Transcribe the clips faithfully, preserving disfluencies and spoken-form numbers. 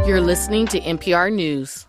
You're listening to N P R News.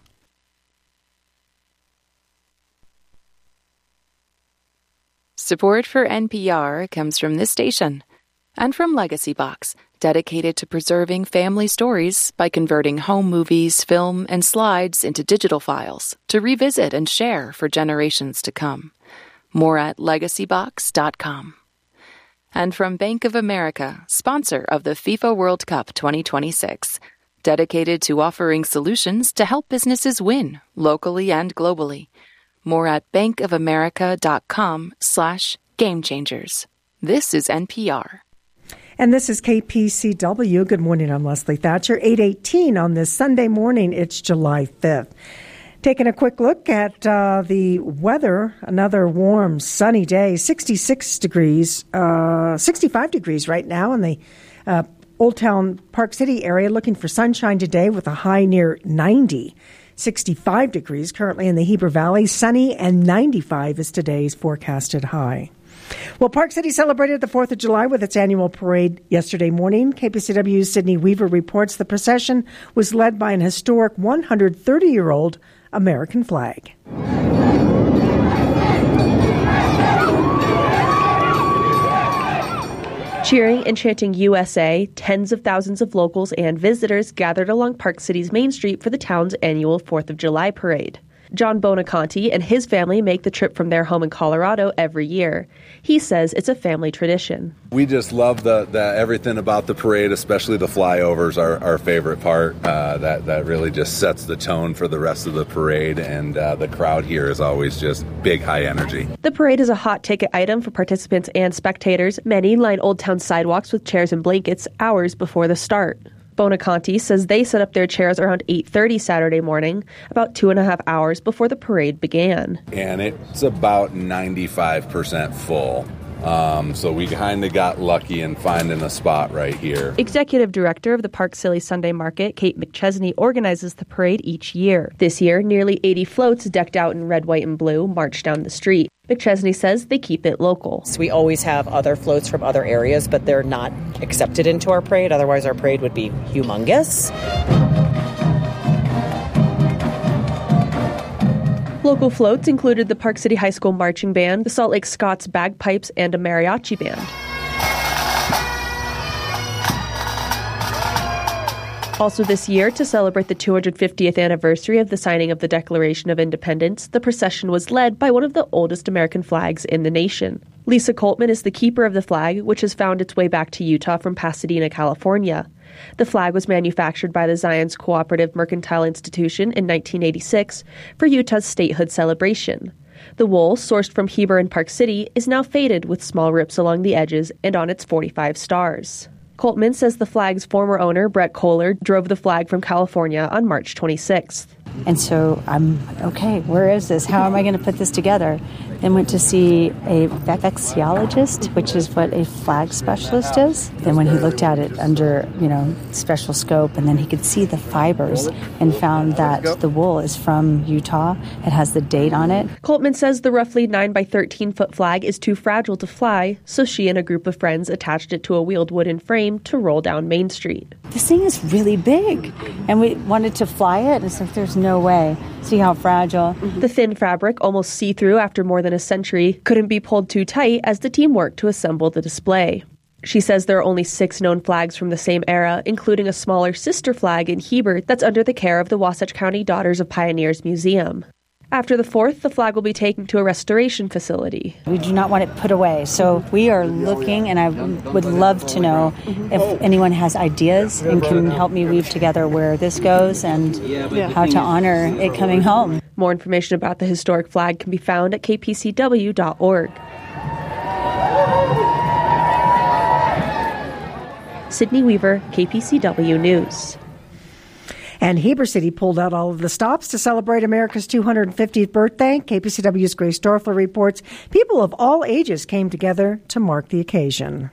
Support for N P R comes from this station and from Legacy Box, dedicated to preserving family stories by converting home movies, film, and slides into digital files to revisit and share for generations to come. More at legacy box dot com. And from Bank of America, sponsor of the FIFA World Cup twenty twenty-six, dedicated to offering solutions to help businesses win, locally and globally. More at bankofamerica.com slash game changers. This is N P R. And this is K P C W. Good morning, I'm Leslie Thatcher. eight eighteen on this Sunday morning. It's July fifth. Taking a quick look at uh, the weather, another warm, sunny day, sixty-six degrees, uh, sixty-five degrees right now in the uh, Old Town Park City area, looking for sunshine today with a high near ninety. sixty-five degrees currently in the Heber Valley, sunny, and ninety-five is today's forecasted high. Well, Park City celebrated the fourth of July with its annual parade yesterday morning. K P C W's Sydney Weaver reports the procession was led by an historic one hundred thirty-year-old American flag. Cheering and chanting U S A, tens of thousands of locals and visitors gathered along Park City's Main Street for the town's annual fourth of July parade. John Bonaconti and his family make the trip from their home in Colorado every year. He says it's a family tradition. We just love the, the everything about the parade, especially the flyovers, are our favorite part. Uh, that, that really just sets the tone for the rest of the parade, and uh, the crowd here is always just big, high energy. The parade is a hot ticket item for participants and spectators. Many line Old Town sidewalks with chairs and blankets hours before the start. Bonaconti says they set up their chairs around eight thirty Saturday morning, about two and a half hours before the parade began. And it's about ninety-five percent full. Um, so we kind of got lucky in finding a spot right here. Executive Director of the Park City Sunday Market, Kate McChesney, organizes the parade each year. This year, nearly eighty floats decked out in red, white, and blue march down the street. McChesney says they keep it local. So we always have other floats from other areas, but they're not accepted into our parade. Otherwise, our parade would be humongous. Local floats included the Park City High School Marching Band, the Salt Lake Scots Bagpipes, and a mariachi band. Also this year, to celebrate the two hundred fiftieth anniversary of the signing of the Declaration of Independence, the procession was led by one of the oldest American flags in the nation. Lisa Coltman is the keeper of the flag, which has found its way back to Utah from Pasadena, California. The flag was manufactured by the Zions Cooperative Mercantile Institution in nineteen eighty-six for Utah's statehood celebration. The wool, sourced from Heber and Park City, is now faded with small rips along the edges and on its forty-five stars. Coltman says the flag's former owner, Brett Kohler, drove the flag from California on March twenty-sixth. And so I'm, okay, where is this? How am I going to put this together? Then went to see a vexillologist, which is what a flag specialist is. Then when he looked at it under, you know, special scope, and then he could see the fibers and found that the wool is from Utah. It has the date on it. Coltman says the roughly nine by thirteen foot flag is too fragile to fly, so she and a group of friends attached it to a wheeled wooden frame to roll down Main Street. This thing is really big, and we wanted to fly it, and so there's no way. See how fragile. Mm-hmm. The thin fabric, almost see-through after more than a century, couldn't be pulled too tight as the team worked to assemble the display. She says there are only six known flags from the same era, including a smaller sister flag in Heber that's under the care of the Wasatch County Daughters of Pioneers Museum. After the fourth, the flag will be taken to a restoration facility. We do not want it put away, so we are looking, and I would love to know if anyone has ideas and can help me weave together where this goes and how to honor it coming home. More information about the historic flag can be found at k p c w dot org. Sydney Weaver, K P C W News. And Heber City pulled out all of the stops to celebrate America's two hundred fiftieth birthday. K P C W's Grace Dorfler reports people of all ages came together to mark the occasion.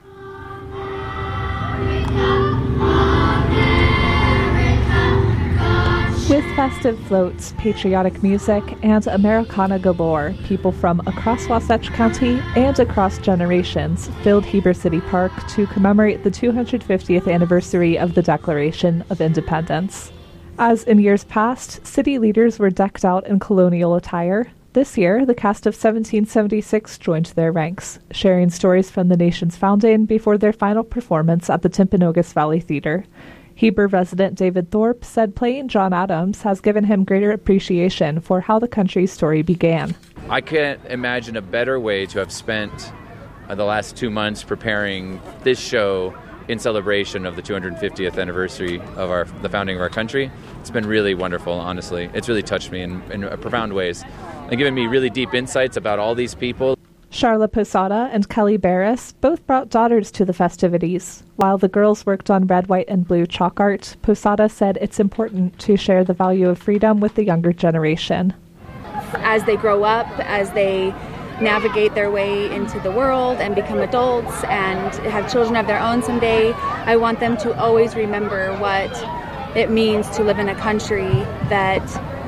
With festive floats, patriotic music, and Americana galore, people from across Wasatch County and across generations filled Heber City Park to commemorate the two hundred fiftieth anniversary of the Declaration of Independence. As in years past, city leaders were decked out in colonial attire. This year, the cast of seventeen seventy-six joined their ranks, sharing stories from the nation's founding before their final performance at the Timpanogos Valley Theater. Heber resident David Thorpe said playing John Adams has given him greater appreciation for how the country's story began. I can't imagine a better way to have spent uh, the last two months preparing this show in celebration of the two hundred fiftieth anniversary of our the founding of our country. It's been really wonderful, honestly. It's really touched me in, in profound ways and given me really deep insights about all these people. Charla Posada and Kelly Barris both brought daughters to the festivities. While the girls worked on red, white, and blue chalk art, Posada said it's important to share the value of freedom with the younger generation. As they grow up, as they navigate their way into the world and become adults and have children of their own someday, I want them to always remember what it means to live in a country that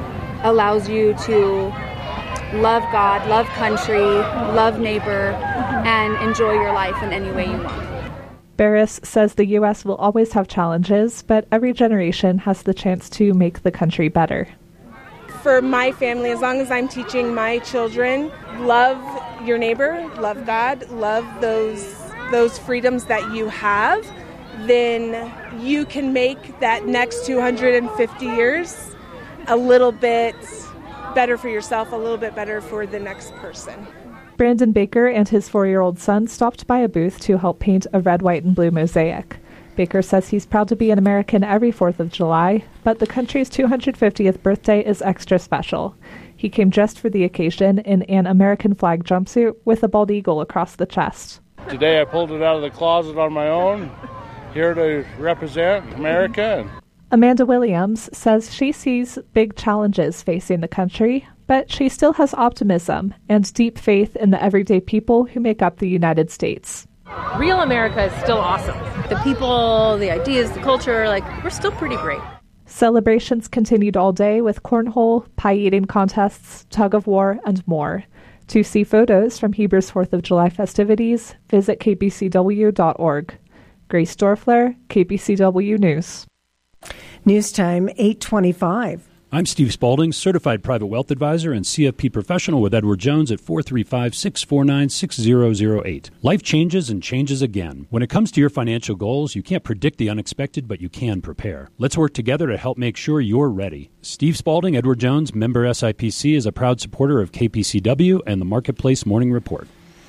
allows you to love God, love country, love neighbor, and enjoy your life in any way you want. Barris says the U S will always have challenges, but every generation has the chance to make the country better. For my family, as long as I'm teaching my children, love your neighbor, love God, love those those freedoms that you have, then you can make that next two hundred fifty years a little bit better for yourself, a little bit better for the next person. Brandon Baker and his four-year-old son stopped by a booth to help paint a red, white, and blue mosaic. Baker says he's proud to be an American every fourth of July, but the country's two hundred fiftieth birthday is extra special. He came dressed for the occasion in an American flag jumpsuit with a bald eagle across the chest. Today I pulled it out of the closet on my own, here to represent America. Amanda Williams says she sees big challenges facing the country, but she still has optimism and deep faith in the everyday people who make up the United States. Real America is still awesome. The people, the ideas, the culture, like, we're still pretty great. Celebrations continued all day with cornhole, pie-eating contests, tug-of-war, and more. To see photos from Heber's fourth of July festivities, visit k b c w dot org. Grace Dorfler, K B C W News. News time, eight twenty-five. I'm Steve Spaulding, Certified Private Wealth Advisor and C F P Professional with Edward Jones at four three five, six four nine, six zero zero eight. Life changes and changes again. When it comes to your financial goals, you can't predict the unexpected, but you can prepare. Let's work together to help make sure you're ready. Steve Spaulding, Edward Jones, member S I P C, is a proud supporter of K P C W and the Marketplace Morning Report.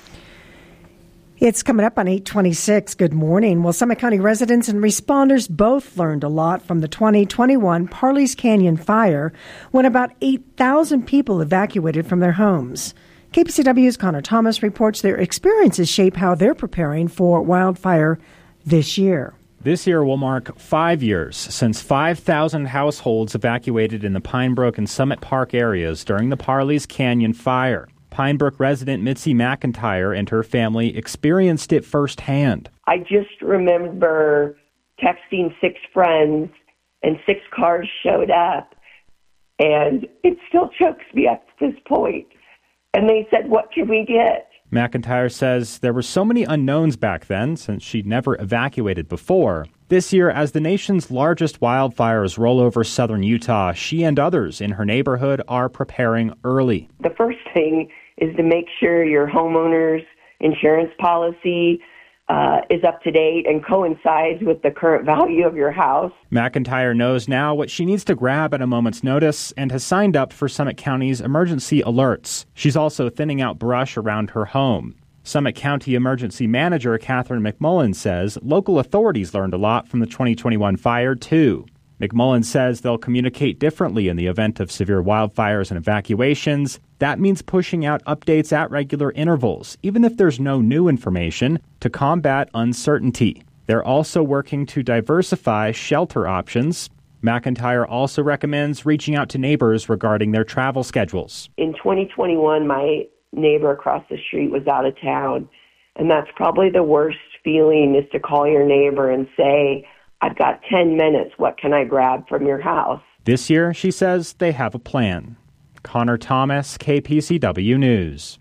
It's coming up on eight twenty-six. Good morning. Well, Summit County residents and responders both learned a lot from the twenty twenty-one Parley's Canyon fire when about eight thousand people evacuated from their homes. K P C W's Connor Thomas reports their experiences shape how they're preparing for wildfire this year. This year will mark five years since five thousand households evacuated in the Pine Brook and Summit Park areas during the Parley's Canyon fire. Pine Brook resident Mitzi McIntyre and her family experienced it firsthand. I just remember texting six friends and six cars showed up, and it still chokes me up to this point. And they said, "What can we get?" McIntyre says there were so many unknowns back then since she'd never evacuated before. This year, as the nation's largest wildfires roll over southern Utah, she and others in her neighborhood are preparing early. The first thing is to make sure your homeowner's insurance policy uh, is up to date and coincides with the current value of your house. McIntyre knows now what she needs to grab at a moment's notice and has signed up for Summit County's emergency alerts. She's also thinning out brush around her home. Summit County Emergency Manager Catherine McMullen says local authorities learned a lot from the twenty twenty-one fire, too. McMullen says they'll communicate differently in the event of severe wildfires and evacuations. That means pushing out updates at regular intervals, even if there's no new information, to combat uncertainty. They're also working to diversify shelter options. McIntyre also recommends reaching out to neighbors regarding their travel schedules. In twenty twenty-one, my neighbor across the street was out of town, and that's probably the worst feeling, is to call your neighbor and say, "I've got ten minutes. What can I grab from your house?" This year, she says they have a plan. Connor Thomas, K P C W News.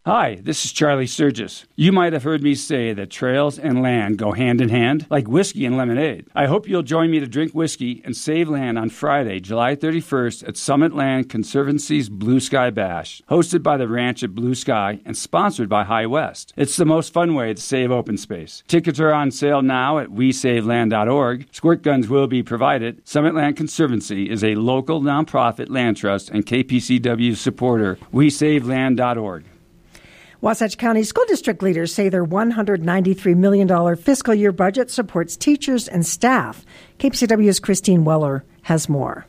Hi, this is Charlie Sturgis. You might have heard me say that trails and land go hand in hand, like whiskey and lemonade. I hope you'll join me to drink whiskey and save land on Friday, July thirty-first at Summit Land Conservancy's Blue Sky Bash, hosted by the ranch at Blue Sky and sponsored by High West. It's the most fun way to save open space. Tickets are on sale now at we save land dot org. Squirt guns will be provided. Summit Land Conservancy is a local nonprofit land trust and K P C W supporter. we save land dot org. Wasatch County School District leaders say their one hundred ninety-three million dollars fiscal year budget supports teachers and staff. K P C W's Christine Weller has more.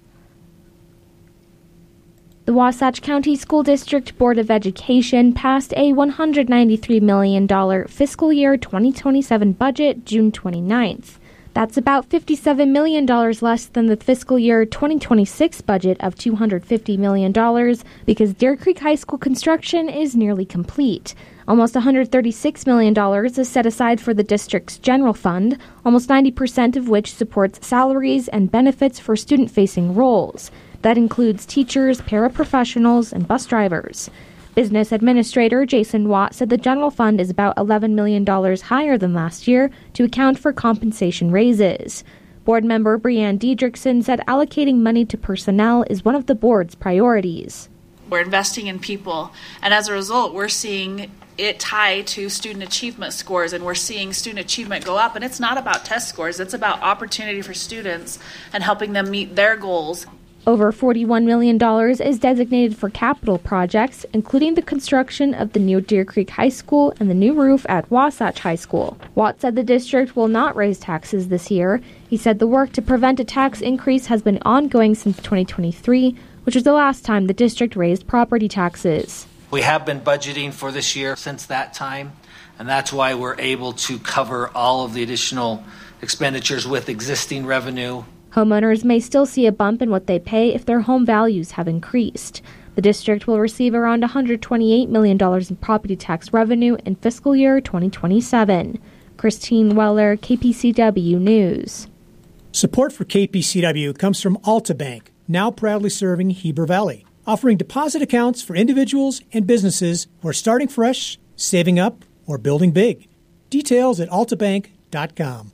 The Wasatch County School District Board of Education passed a one hundred ninety-three million dollars fiscal year twenty twenty-seven budget June twenty-ninth. That's about fifty-seven million dollars less than the fiscal year twenty twenty-six budget of two hundred fifty million dollars because Deer Creek High School construction is nearly complete. Almost one hundred thirty-six million dollars is set aside for the district's general fund, almost ninety percent of which supports salaries and benefits for student-facing roles. That includes teachers, paraprofessionals, and bus drivers. Business Administrator Jason Watt said the general fund is about eleven million dollars higher than last year to account for compensation raises. Board member Breanne Diedrichson said allocating money to personnel is one of the board's priorities. We're investing in people, and as a result, we're seeing it tie to student achievement scores, and we're seeing student achievement go up. And it's not about test scores, it's about opportunity for students and helping them meet their goals. Over forty-one million dollars is designated for capital projects, including the construction of the new Deer Creek High School and the new roof at Wasatch High School. Watt said the district will not raise taxes this year. He said the work to prevent a tax increase has been ongoing since twenty twenty-three, which was the last time the district raised property taxes. We have been budgeting for this year since that time, and that's why we're able to cover all of the additional expenditures with existing revenue. Homeowners may still see a bump in what they pay if their home values have increased. The district will receive around one hundred twenty-eight million dollars in property tax revenue in fiscal year twenty twenty-seven. Christine Weller, K P C W News. Support for K P C W comes from Alta Bank, now proudly serving Heber Valley, offering deposit accounts for individuals and businesses who are starting fresh, saving up, or building big. Details at alta bank dot com.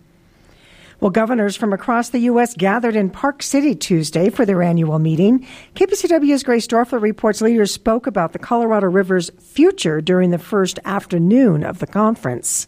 Well, governors from across the U S gathered in Park City Tuesday for their annual meeting. K P C W's Grace Dorfler reports leaders spoke about the Colorado River's future during the first afternoon of the conference.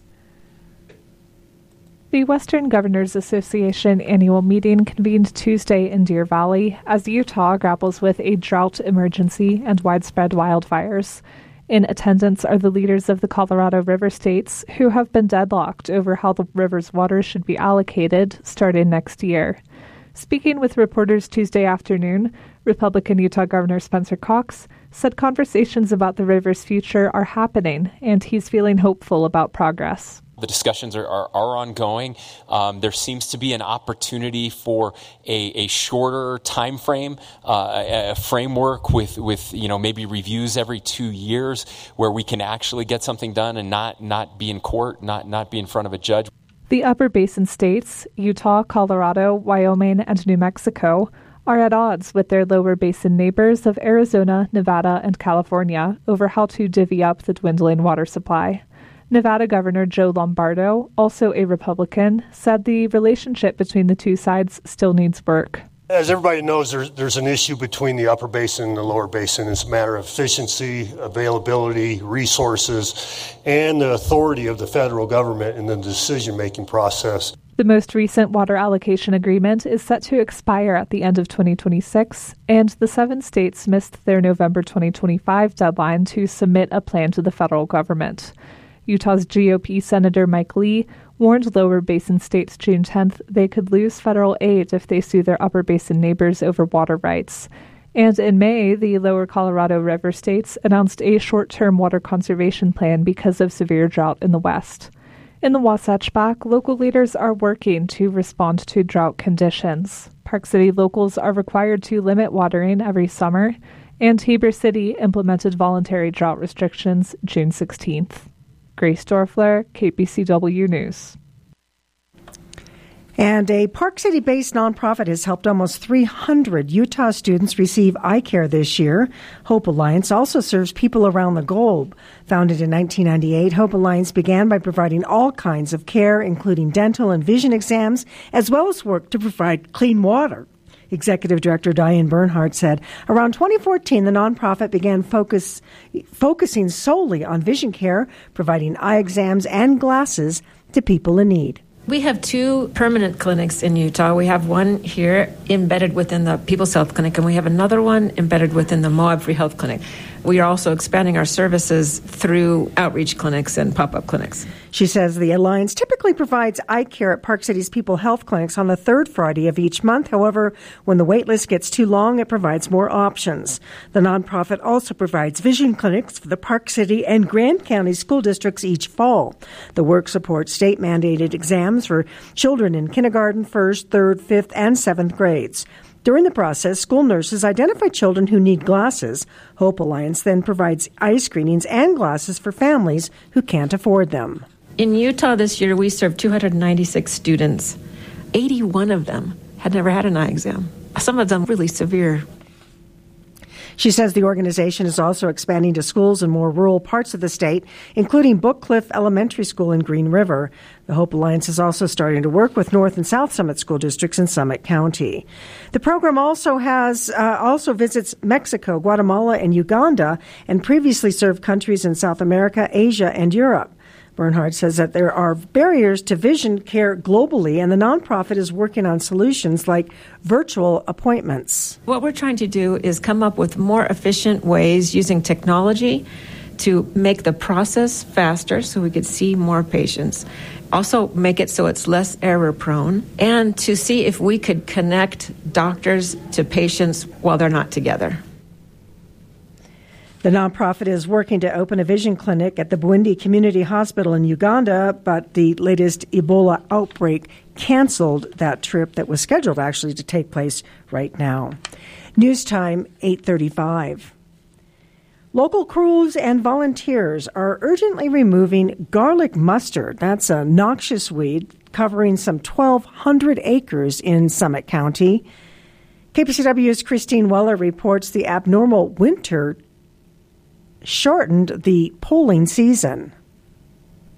The Western Governors Association annual meeting convened Tuesday in Deer Valley as Utah grapples with a drought emergency and widespread wildfires. In attendance are the leaders of the Colorado River states who have been deadlocked over how the river's water should be allocated starting next year. Speaking with reporters Tuesday afternoon, Republican Utah Governor Spencer Cox said conversations about the river's future are happening, and he's feeling hopeful about progress. The discussions are, are, are ongoing. Um, there seems to be an opportunity for a, a shorter time frame, uh, a, a framework with, with you know maybe reviews every two years where we can actually get something done and not not be in court, not not be in front of a judge. The Upper Basin states, Utah, Colorado, Wyoming, and New Mexico, are at odds with their lower basin neighbors of Arizona, Nevada, and California over how to divvy up the dwindling water supply. Nevada Governor Joe Lombardo, also a Republican, said the relationship between the two sides still needs work. As everybody knows, there's, there's an issue between the upper basin and the lower basin. It's a matter of efficiency, availability, resources, and the authority of the federal government in the decision-making process. The most recent water allocation agreement is set to expire at the end of twenty twenty-six, and the seven states missed their November twenty twenty-five deadline to submit a plan to the federal government. Utah's G O P Senator Mike Lee warned lower basin states June tenth they could lose federal aid if they sue their upper basin neighbors over water rights. And in May, the lower Colorado River states announced a short-term water conservation plan because of severe drought in the west. In the Wasatch Back, local leaders are working to respond to drought conditions. Park City locals are required to limit watering every summer, and Heber City implemented voluntary drought restrictions June sixteenth. Grace Dorfler, K P C W News. And a Park City-based nonprofit has helped almost three hundred Utah students receive eye care this year. Hope Alliance also serves people around the globe. Founded in nineteen ninety-eight, Hope Alliance began by providing all kinds of care, including dental and vision exams, as well as work to provide clean water. Executive Director Diane Bernhardt said around twenty fourteen, the nonprofit began focus, focusing solely on vision care, providing eye exams and glasses to people in need. We have two permanent clinics in Utah. We have one here embedded within the People's Health Clinic, and we have another one embedded within the Moab Free Health Clinic. We are also expanding our services through outreach clinics and pop-up clinics. She says the Alliance typically provides eye care at Park City's People Health Clinics on the third Friday of each month. However, when the wait list gets too long, it provides more options. The nonprofit also provides vision clinics for the Park City and Grand County school districts each fall. The work supports state-mandated exams for children in kindergarten, first, third, fifth, and seventh grades. During the process, school nurses identify children who need glasses. Hope Alliance then provides eye screenings and glasses for families who can't afford them. In Utah this year, we served two hundred ninety-six students. eighty-one of them had never had an eye exam, some of them really severe. She says the organization is also expanding to schools in more rural parts of the state, including Book Cliff Elementary School in Green River. The Hope Alliance is also starting to work with North and South Summit school districts in Summit County. The program also has uh, also visits Mexico, Guatemala, and Uganda, and previously served countries in South America, Asia, and Europe. Bernhardt says that there are barriers to vision care globally, and the nonprofit is working on solutions like virtual appointments. What we're trying to do is come up with more efficient ways using technology to make the process faster so we could see more patients. Also make it so it's less error prone, and to see if we could connect doctors to patients while they're not together. The nonprofit is working to open a vision clinic at the Bwindi Community Hospital in Uganda, but the latest Ebola outbreak canceled that trip that was scheduled actually to take place right now. News time, eight thirty-five. Local crews and volunteers are urgently removing garlic mustard. That's a noxious weed covering some twelve hundred acres in Summit County. K P C W's Christine Weller reports the abnormal winter shortened the polling season.